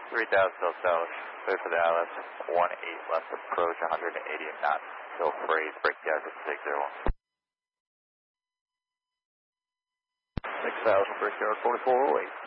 3000 still south, clear for the ILS, 18 left approach, 180 knots, still phrase, break the average 601. 6000, break yard 4408.